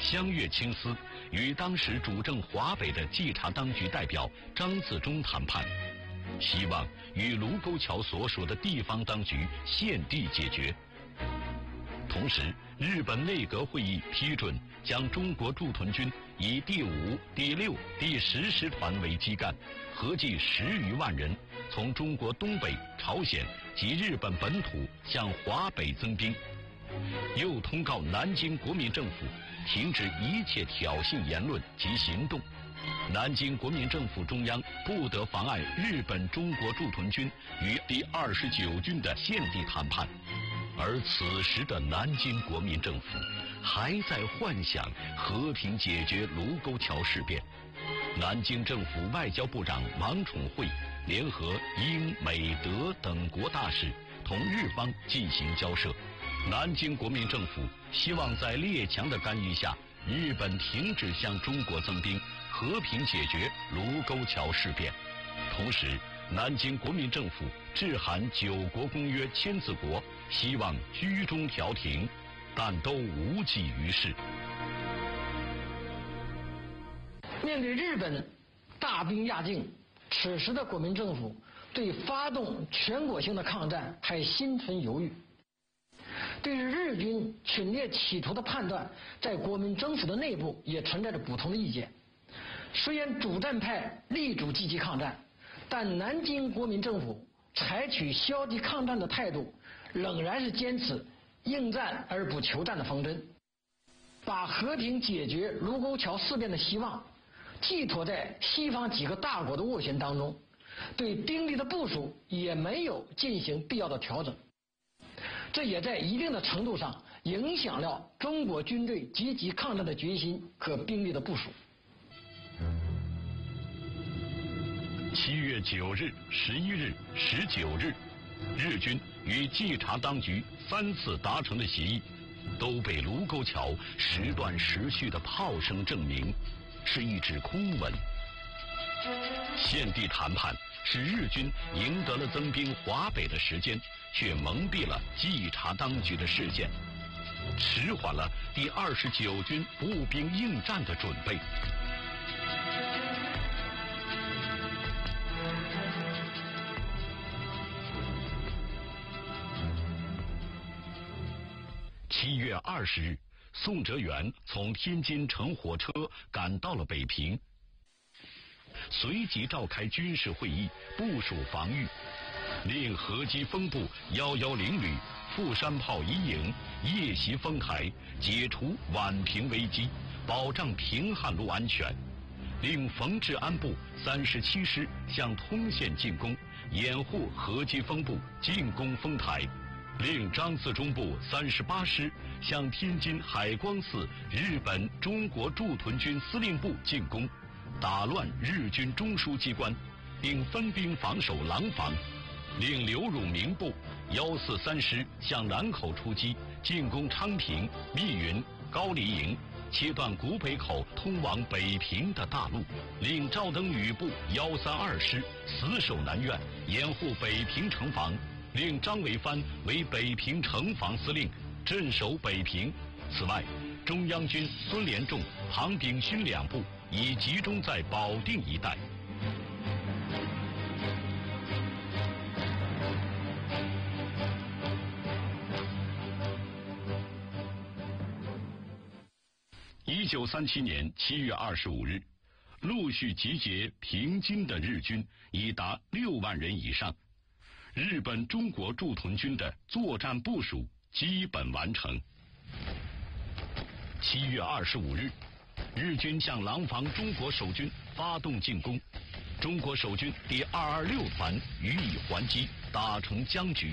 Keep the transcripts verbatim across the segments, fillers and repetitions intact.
湘粤清司与当时主政华北的稽查当局代表张自忠谈判，希望与卢沟桥所属的地方当局现地解决。同时，日本内阁会议批准将中国驻屯军以第五、第六、第十师团为基干，合计十余万人，从中国东北、朝鲜及日本本土向华北增兵。又通告南京国民政府停止一切挑衅言论及行动。南京国民政府中央不得妨碍日本中国驻屯军与第二十九军的现地谈判。而此时的南京国民政府还在幻想和平解决卢沟桥事变。南京政府外交部长王宠惠联合英、美、德等国大使同日方进行交涉。南京国民政府希望在列强的干预下，日本停止向中国增兵，和平解决卢沟桥事变。同时，南京国民政府致函九国公约签字国，希望居中调停，但都无济于事。 面对日本大兵压境，此时的国民政府对发动全国性的抗战还心存犹豫。对于日军侵略企图的判断，在国民政府的内部也存在着不同的意见。虽然主战派力主积极抗战，但南京国民政府采取消极抗战的态度，仍然是坚持应战而不求战的方针，把和平解决卢沟桥事变的希望寄托在西方几个大国的斡旋当中，对兵力的部署也没有进行必要的调整。这也在一定的程度上影响了中国军队积极抗战的决心和兵力的部署。 七月九日、十一日、十九日，日军与稽查当局三次达成的协议，都被卢沟桥时断时续的炮声证明是一纸空文。现地谈判使日军赢得了增兵华北的时间，却蒙蔽了稽查当局的视线，迟缓了第二十九军步兵应战的准备。七月二十日，宋哲元从天津乘火车赶到了北平，随即召开军事会议，部署防御，令河基风部幺幺零旅富山炮一营夜袭丰台，解除宛平危机，保障平汉路安全，令冯治安部三十七师向通县进攻，掩护河基风部进攻丰台，令张自忠部三十八师向天津海光寺日本中国驻屯军司令部进攻，打乱日军中枢机关，并分兵防守廊坊，令刘汝明部幺四三师向南口出击，进攻昌平、密云、高黎营，切断古北口通往北平的大路，令赵登禹部幺三二师死守南苑，掩护北平城防，令张维藩为北平城防司令，镇守北平。此外，中央军孙连仲、庞炳勋两部已集中在保定一带。一九三七年七月二十五日，陆续集结平津的日军已达六万人以上，日本中国驻屯军的作战部署基本完成。七月二十五日，日军向廊坊中国守军发动进攻，中国守军第二二六团予以还击，打成僵局。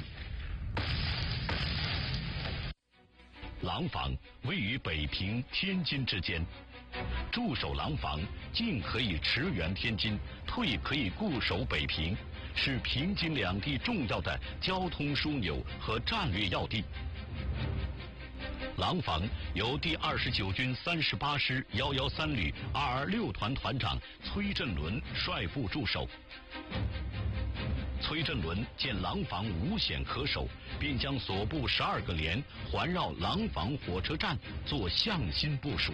廊坊位于北平、天津之间，驻守廊坊，进可以驰援天津，退可以固守北平，是平津两地重要的交通枢纽和战略要地。廊坊由第二十九军三十八师幺幺三旅二二六团团长崔振伦率部驻守。崔振伦见廊坊无险可守，便将所部十二个连环绕廊坊火车站做向心部署。